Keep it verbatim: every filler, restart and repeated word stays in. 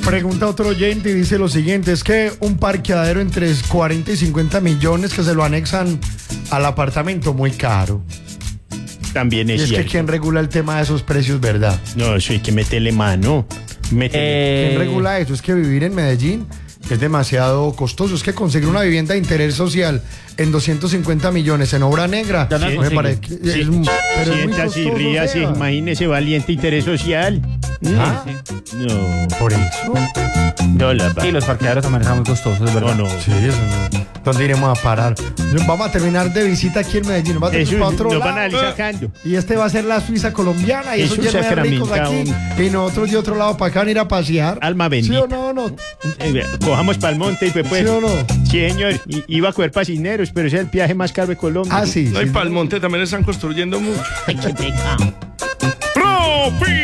Pregunta otro oyente y dice lo siguiente: es que un parqueadero entre cuarenta y cincuenta millones que se lo anexan al apartamento, muy caro. También es Y es cierto. que ¿quién regula el tema de esos precios, verdad? No, eso hay que meterle mano. Métele. Eh, ¿Quién regula eso? Es que vivir en Medellín es demasiado costoso. Es que conseguir una vivienda de interés social en doscientos cincuenta millones en obra negra, Ya no me consigue. parece que es, Sí, pero es muy siéntase y costoso, ríase, Seba. imagínese valiente interés social. Mm. Ah, No, por eso. no la va. Sí, los parqueaderos también son muy costosos, es verdad. No, no. Sí, eso no. ¿Dónde iremos a parar? Vamos a terminar de visita aquí en Medellín. Vamos a Eso para otro nos van a lado. ir sacando. Y este va a ser la Suiza colombiana. Y Es esos un llenos de ricos aquí. sacramentado. Y nosotros de otro lado para acá van a ir a pasear. Alma ¿Sí bendita. o no? no? Eh, Cojamos para el monte y pues, pues ¿Sí o no? sí, señor, I- iba a coger para Cisneros, pero ese es el viaje más caro de Colombia. Ah, sí. No, y sí. para el monte también están construyendo mucho. Ay, qué pecado. ¡Propi!